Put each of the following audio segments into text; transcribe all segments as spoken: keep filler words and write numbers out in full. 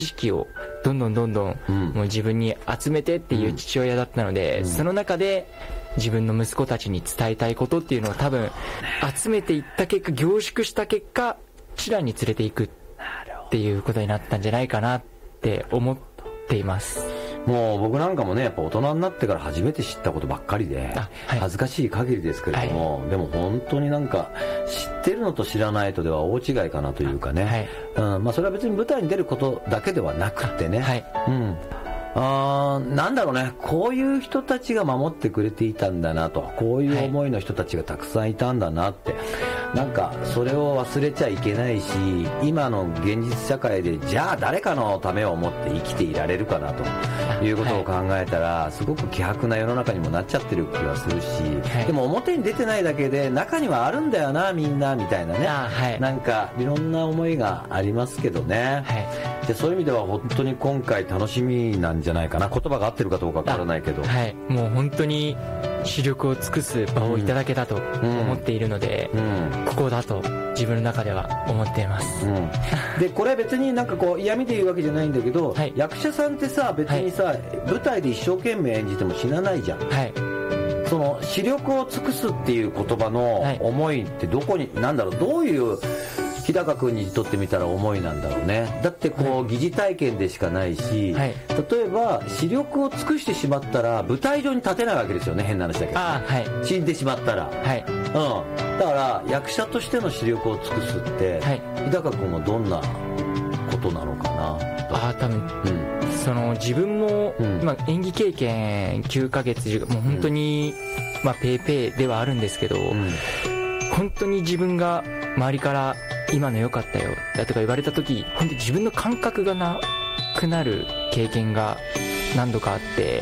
知識をどんどんどんどん、うん、もう自分に集めてっていう父親だったので、うん、その中で自分の息子たちに伝えたいことっていうのを多分集めていった結果、凝縮した結果、知覧に連れていくっていうことになったんじゃないかなって思っています。 もう僕なんかもね、やっぱ大人になってから初めて知ったことばっかりで、はい、恥ずかしい限りですけれども、はい、でも本当になんか知ってるのと知らないとでは大違いかなというかね、はい、うん、まあ、それは別に舞台に出ることだけではなくてね、はい、うん、あー、なんだろうね、こういう人たちが守ってくれていたんだなと、こういう思いの人たちがたくさんいたんだなって、なんかそれを忘れちゃいけないし、今の現実社会でじゃあ誰かのためを思って生きていられるかなということを考えたら、すごく希薄な世の中にもなっちゃってる気がするし、でも表に出てないだけで中にはあるんだよなみんなみたいなね、なんかいろんな思いがありますけどね、でそういう意味では本当に今回楽しみなんじゃないかな。言葉が合ってるかどうかわからないけど、 はい、もう本当に視力を尽くす場をいただけたと思っているので、うんうん、ここだと自分の中では思っています、うん、 でこれ別になんかこう嫌味で言うわけじゃないんだけど、はい、役者さんってさ別にさ、はい、舞台で一生懸命演じても死なないじゃん、はい、その視力を尽くすっていう言葉の思いってどこに、なんだろう、どういう日高君にとってみたら思いなんだろうね。だってこう疑似体験でしかないし、はい、例えば視力を尽くしてしまったら舞台上に立てないわけですよね、変な話だけど、あ、はい、死んでしまったら、はい、うん、だから役者としての視力を尽くすって、はい、日高君はどんなことなのかな。 あ、多分、うん、その自分も、うん、まあ、演技経験きゅうかげつ、もう本当に、うん、まあ、ペーペーではあるんですけど、うん、本当に自分が周りから今の良かったよだとか言われた時、本当に自分の感覚がなくなる経験が何度かあって、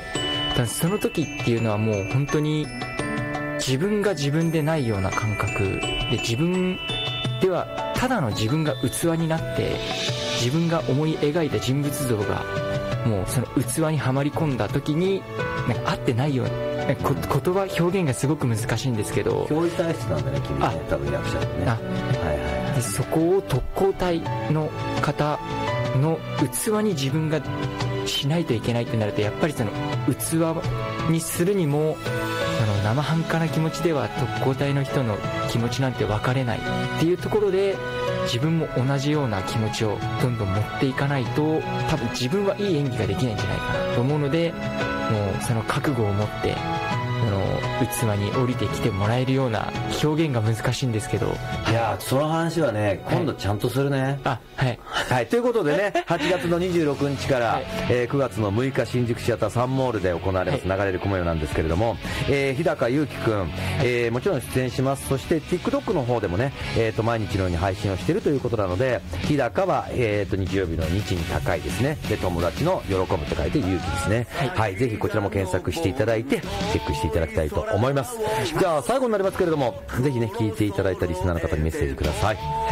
その時っていうのはもう本当に自分が自分でないような感覚で、自分ではただの自分が器になって自分が思い描いた人物像がもうその器にはまり込んだ時になんか合ってないような、こ言葉表現がすごく難しいんですけど、 憑依体質なんだね君ね、多分役者ってね。あ、はいはい、 でそこを特攻隊の方の器に自分がしないといけないってなると、やっぱりその器にするにもその生半可な気持ちでは特攻隊の人の気持ちなんて分かれないっていうところで、自分も同じような気持ちをどんどん持っていかないと多分自分はいい演技ができないんじゃないかなと思うので、もうその覚悟を持ってその器に降りてきてもらえるような表現が難しいんですけど、 いやその話はね今度ちゃんとするね、はい、 あ、はい、 はい、ということでねはちがつのにじゅうろくにちから、はい、えー、くがつのむいか新宿シアターサンモールで行われます、はい、流れる雲よなんですけれども、えー、日高祐希くん、えー、もちろん出演します。そして TikTok の方でもね、えー、と毎日のように配信をしているということなので、日高は、えー、と日曜日の日に高いですね、で友達の喜ぶと書いて勇気ですね、はい、はい、ぜひこちらも検索していただいてチェックしていただきたいと思います。じゃあ最後になりますけれども、ぜひね聞いていただいたリスナーの方にメッセージください。 はい、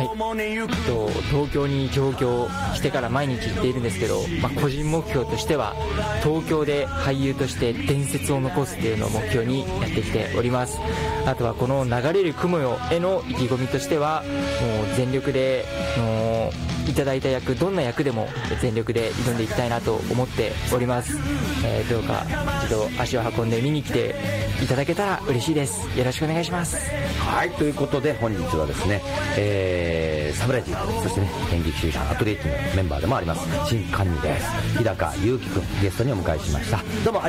と東京に上京してから毎日行っているんですけど、まあ、個人目標としては東京で俳優として伝説を残すっていうのを目標にやってきております。あとはこの流れる雲よへの意気込みとしては、もう全力でもういただいた役、どんな役でも全力で挑んでいきたいなと思っております。えー、どうか一度足を運んで見に来ていただけたら嬉しいです。よろしくお願いします。 はい、ということで本日はですね、えー、サブライティ、そしてね演劇集団アトリエットのメンバーでもあります新加入です日高祐希くんゲストにお迎えしました。どうもありがとうございました。